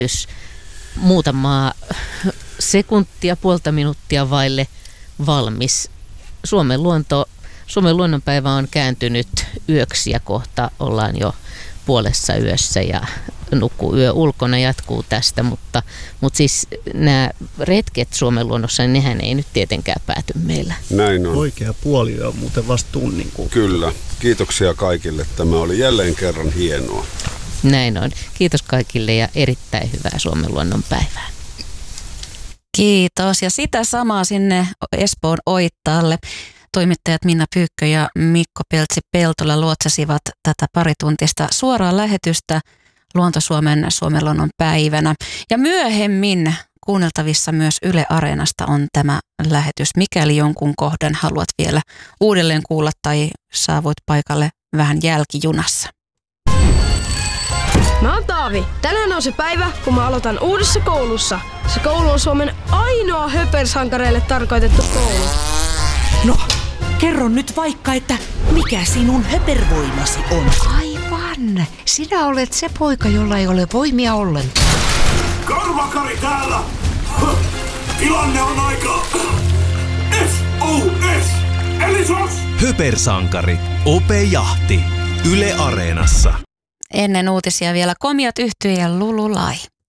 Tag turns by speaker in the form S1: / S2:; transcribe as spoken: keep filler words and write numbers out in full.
S1: muutamaa sekuntia, puolta minuuttia vaille valmis. Suomen, luonto, Suomen luonnonpäivä on kääntynyt yöksi ja kohta ollaan jo puolessa yössä ja nukkuyö ulkona jatkuu tästä, mutta, mutta siis nämä retket Suomen luonnossa, niin nehän ei nyt tietenkään pääty meillä.
S2: Näin on.
S3: Oikea puoli on muuten vasta tunnin kuluttua.
S2: Kyllä. Kiitoksia kaikille. Tämä oli jälleen kerran hienoa.
S1: Näin on. Kiitos kaikille ja erittäin hyvää Suomen luonnon päivää.
S4: Kiitos. Ja sitä samaa sinne Espoon Oittaalle. Toimittajat Minna Pyykkö ja Mikko Peltsi-Peltola luotsasivat tätä parituntista suoraa lähetystä Luonto-Suomen Suomen luonnon päivänä. Ja myöhemmin kuunneltavissa myös Yle Areenasta on tämä lähetys, mikäli jonkun kohdan haluat vielä uudelleen kuulla tai saavuit paikalle vähän jälkijunassa.
S5: Mä oon Taavi. Tänään on se päivä, kun mä aloitan uudessa koulussa. Se koulu on Suomen ainoa höpersankareille tarkoitettu koulu.
S6: No, kerro nyt vaikka, että mikä sinun höpervoimasi on?
S7: Aivan. Sinä olet se poika, jolla ei ole voimia ollenkaan.
S8: Karvakari täällä! Tilanne on aika... S O S! Eli sos!
S9: Höpersankari. Ope Jahti. Yle Areenassa.
S4: Ennen uutisia vielä Komiat Yhtye ja Lulu Lai.